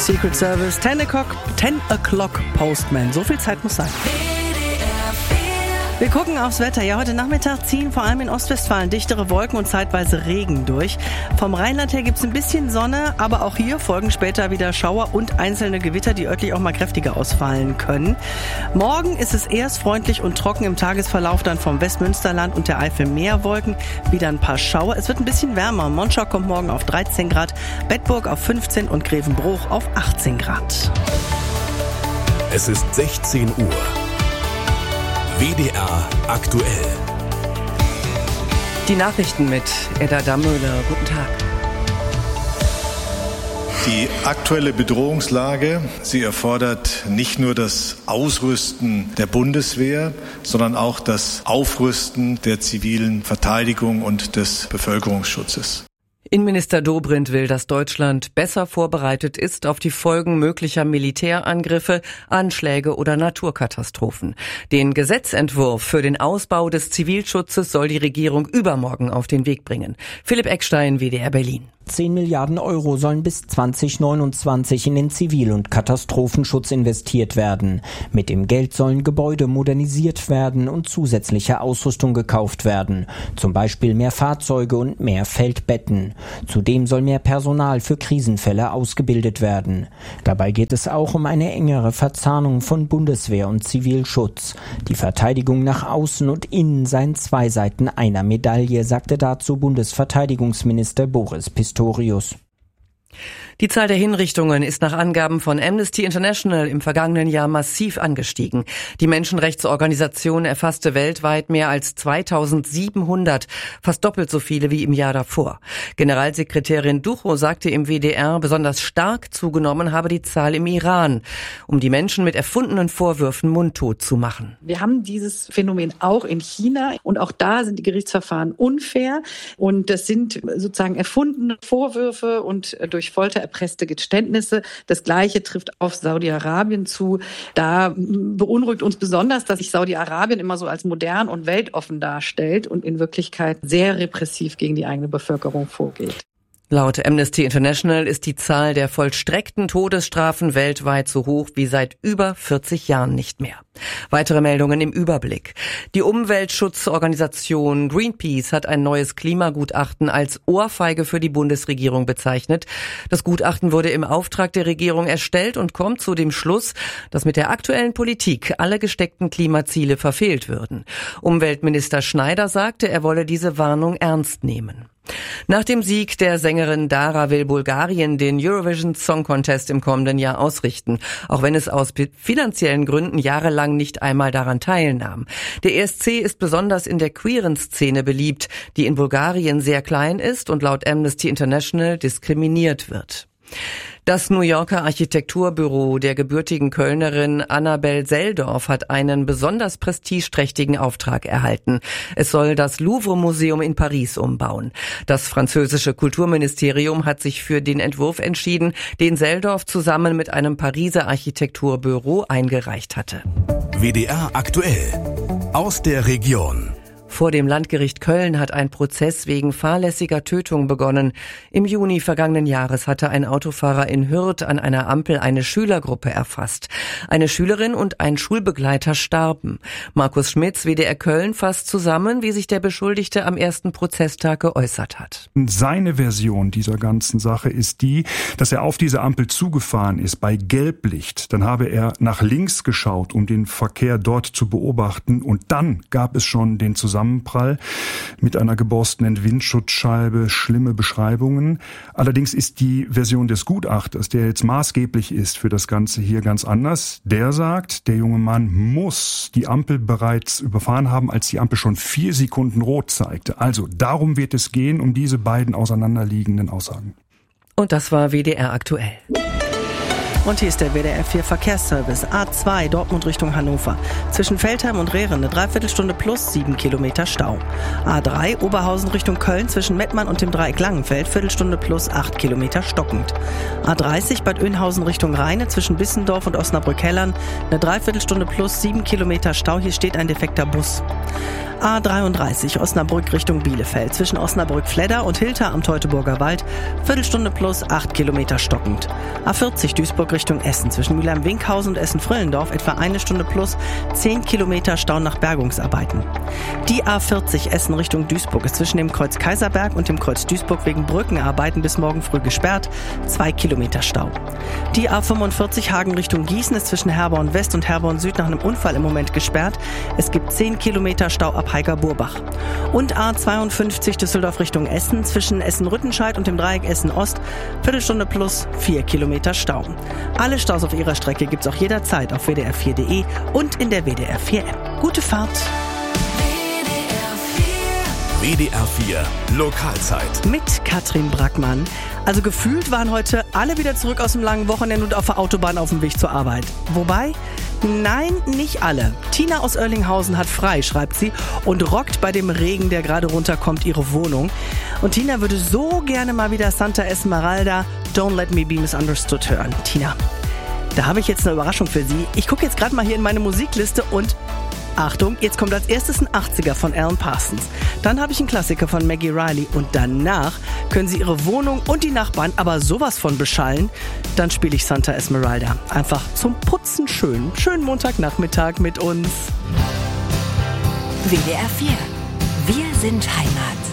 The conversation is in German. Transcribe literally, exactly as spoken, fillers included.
Secret Service, ten o'clock Postman. So viel Zeit muss sein. Wir gucken aufs Wetter. Ja, heute Nachmittag ziehen vor allem in Ostwestfalen dichtere Wolken und zeitweise Regen durch. Vom Rheinland her gibt's ein bisschen Sonne, aber auch hier folgen später wieder Schauer und einzelne Gewitter, die örtlich auch mal kräftiger ausfallen können. Morgen ist es erst freundlich und trocken, im Tagesverlauf dann vom Westmünsterland und der Eifel mehr Wolken, wieder ein paar Schauer. Es wird ein bisschen wärmer. Monschau kommt morgen auf dreizehn Grad, Bedburg auf fünfzehn und Grevenbruch auf achtzehn Grad. Es ist sechzehn Uhr. W D R aktuell. Die Nachrichten mit Edda Dammöhler. Guten Tag. Die aktuelle Bedrohungslage, sie erfordert nicht nur das Ausrüsten der Bundeswehr, sondern auch das Aufrüsten der zivilen Verteidigung und des Bevölkerungsschutzes. Innenminister Dobrindt will, dass Deutschland besser vorbereitet ist auf die Folgen möglicher Militärangriffe, Anschläge oder Naturkatastrophen. Den Gesetzentwurf für den Ausbau des Zivilschutzes soll die Regierung übermorgen auf den Weg bringen. Philipp Eckstein, W D R Berlin. zehn Milliarden Euro sollen bis zwanzig neunundzwanzig in den Zivil- und Katastrophenschutz investiert werden. Mit dem Geld sollen Gebäude modernisiert werden und zusätzliche Ausrüstung gekauft werden. Zum Beispiel mehr Fahrzeuge und mehr Feldbetten. Zudem soll mehr Personal für Krisenfälle ausgebildet werden. Dabei geht es auch um eine engere Verzahnung von Bundeswehr und Zivilschutz. Die Verteidigung nach außen und innen seien zwei Seiten einer Medaille, sagte dazu Bundesverteidigungsminister Boris Pistorius. Die Zahl der Hinrichtungen ist nach Angaben von Amnesty International im vergangenen Jahr massiv angestiegen. Die Menschenrechtsorganisation erfasste weltweit mehr als zweitausendsiebenhundert, fast doppelt so viele wie im Jahr davor. Generalsekretärin Ducho sagte im W D R, besonders stark zugenommen habe die Zahl im Iran, um die Menschen mit erfundenen Vorwürfen mundtot zu machen. Wir haben dieses Phänomen auch in China und auch da sind die Gerichtsverfahren unfair und das sind sozusagen erfundene Vorwürfe und durch Folter erpresste Geständnisse. Das Gleiche trifft auf Saudi-Arabien zu. Da beunruhigt uns besonders, dass sich Saudi-Arabien immer so als modern und weltoffen darstellt und in Wirklichkeit sehr repressiv gegen die eigene Bevölkerung vorgeht. Laut Amnesty International ist die Zahl der vollstreckten Todesstrafen weltweit so hoch wie seit über vierzig Jahren nicht mehr. Weitere Meldungen im Überblick. Die Umweltschutzorganisation Greenpeace hat ein neues Klimagutachten als Ohrfeige für die Bundesregierung bezeichnet. Das Gutachten wurde im Auftrag der Regierung erstellt und kommt zu dem Schluss, dass mit der aktuellen Politik alle gesteckten Klimaziele verfehlt würden. Umweltminister Schneider sagte, er wolle diese Warnung ernst nehmen. Nach dem Sieg der Sängerin Dara will Bulgarien den Eurovision Song Contest im kommenden Jahr ausrichten, auch wenn es aus finanziellen Gründen jahrelang nicht einmal daran teilnahm. Der E S C ist besonders in der queeren Szene beliebt, die in Bulgarien sehr klein ist und laut Amnesty International diskriminiert wird. Das New Yorker Architekturbüro der gebürtigen Kölnerin Annabel Seldorf hat einen besonders prestigeträchtigen Auftrag erhalten. Es soll das Louvre-Museum in Paris umbauen. Das französische Kulturministerium hat sich für den Entwurf entschieden, den Seldorf zusammen mit einem Pariser Architekturbüro eingereicht hatte. W D R aktuell aus der Region. Vor dem Landgericht Köln hat ein Prozess wegen fahrlässiger Tötung begonnen. Im Juni vergangenen Jahres hatte ein Autofahrer in Hürth an einer Ampel eine Schülergruppe erfasst. Eine Schülerin und ein Schulbegleiter starben. Markus Schmitz, W D R Köln, fasst zusammen, wie sich der Beschuldigte am ersten Prozesstag geäußert hat. Seine Version dieser ganzen Sache ist die, dass er auf diese Ampel zugefahren ist bei Gelblicht. Dann habe er nach links geschaut, um den Verkehr dort zu beobachten. Und dann gab es schon den Zusammenhang Zusammenprall mit einer geborstenen Windschutzscheibe, schlimme Beschreibungen. Allerdings ist die Version des Gutachters, der jetzt maßgeblich ist für das Ganze hier, ganz anders. Der sagt, der junge Mann muss die Ampel bereits überfahren haben, als die Ampel schon vier Sekunden rot zeigte. Also darum wird es gehen, um diese beiden auseinanderliegenden Aussagen. Und das war W D R aktuell. Und hier ist der W D R vier Verkehrsservice. A zwei Dortmund Richtung Hannover. Zwischen Veltheim und Rehren eine Dreiviertelstunde plus sieben Kilometer Stau. A drei Oberhausen Richtung Köln zwischen Mettmann und dem Dreieck Langenfeld. Viertelstunde plus acht Kilometer stockend. A dreißig Bad Oeynhausen Richtung Rheine zwischen Bissendorf und Osnabrück-Hellern. Eine Dreiviertelstunde plus sieben Kilometer Stau. Hier steht ein defekter Bus. A dreiunddreißig Osnabrück Richtung Bielefeld zwischen Osnabrück-Fledder und Hilter am Teutoburger Wald. Viertelstunde plus acht Kilometer stockend. A vierzig Duisburg Richtung Essen zwischen Mülheim-Winkhausen und Essen-Frillendorf etwa eine Stunde plus zehn Kilometer Stau nach Bergungsarbeiten. Die A vierzig Essen Richtung Duisburg ist zwischen dem Kreuz Kaiserberg und dem Kreuz Duisburg wegen Brückenarbeiten bis morgen früh gesperrt. Zwei Kilometer Stau. Die A fünfundvierzig Hagen Richtung Gießen ist zwischen Herborn West und Herborn Süd nach einem Unfall im Moment gesperrt. Es gibt zehn Kilometer Stau ab Heiger-Burbach. Und A zweiundfünfzig Düsseldorf Richtung Essen zwischen Essen-Rüttenscheid und dem Dreieck Essen-Ost. Viertelstunde plus vier Kilometer Stau. Alle Staus auf ihrer Strecke gibt's auch jederzeit auf w d r vier punkt d e und in der W D R vier App. Gute Fahrt! W D R vier Lokalzeit. Mit Katrin Brackmann. Also gefühlt waren heute alle wieder zurück aus dem langen Wochenende und auf der Autobahn auf dem Weg zur Arbeit. Wobei, nein, nicht alle. Tina aus Oerlinghausen hat frei, schreibt sie, und rockt bei dem Regen, der gerade runterkommt, ihre Wohnung. Und Tina würde so gerne mal wieder Santa Esmeralda, Don't Let Me Be Misunderstood hören. Tina, da habe ich jetzt eine Überraschung für Sie. Ich gucke jetzt gerade mal hier in meine Musikliste und Achtung, jetzt kommt als erstes ein achtziger von Alan Parsons. Dann habe ich einen Klassiker von Maggie Riley und danach können Sie Ihre Wohnung und die Nachbarn aber sowas von beschallen. Dann spiele ich Santa Esmeralda. Einfach zum Putzen schön. Schönen Montagnachmittag mit uns. W D R vier. Wir sind Heimat.